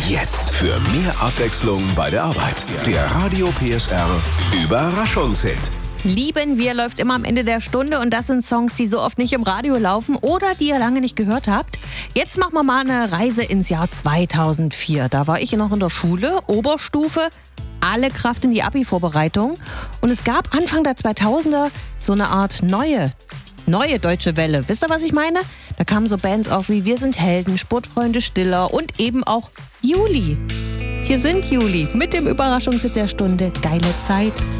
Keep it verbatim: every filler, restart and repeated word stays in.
Jetzt für mehr Abwechslung bei der Arbeit. Der Radio P S R Überraschungshit. Lieben wir läuft immer am Ende der Stunde und das sind Songs, die so oft nicht im Radio laufen oder die ihr lange nicht gehört habt. Jetzt machen wir mal eine Reise ins Jahr zweitausendvier. Da war ich noch in der Schule, Oberstufe, alle Kraft in die Abi-Vorbereitung. Und es gab Anfang der zweitausender so eine Art neue, neue deutsche Welle. Wisst ihr, was ich meine? Da kamen so Bands auf wie Wir sind Helden, Sportfreunde Stiller und eben auch Juli. Hier sind Juli mit dem Überraschungshit der Stunde. Geile Zeit.